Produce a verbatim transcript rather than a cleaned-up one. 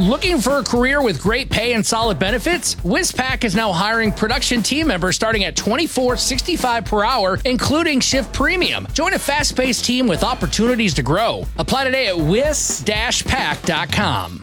Looking for a career with great pay and solid benefits? WizPack is now hiring production team members starting at twenty-four dollars and sixty-five cents per hour, including shift premium. Join a fast-paced team with opportunities to grow. Apply today at wiz dash pack dot com.